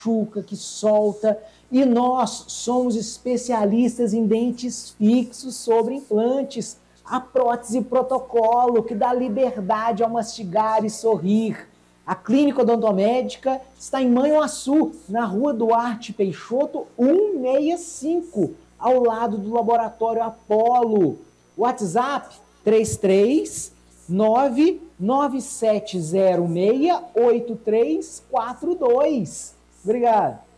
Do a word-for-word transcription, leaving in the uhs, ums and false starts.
machuca, que solta, e nós somos especialistas em dentes fixos sobre implantes. A prótese protocolo, que dá liberdade ao mastigar e sorrir. A Clínica Odontomédica está em Manhuaçu, na Rua Duarte Peixoto, cento e sessenta e cinco, ao lado do Laboratório Apolo. WhatsApp três três nove nove sete zero seis oito três quatro dois. Obrigado.